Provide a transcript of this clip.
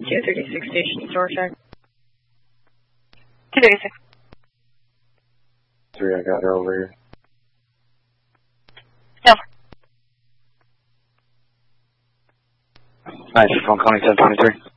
236 Station Shoreside. 236. 3, I got her over here. No. Nice, phone calling 723.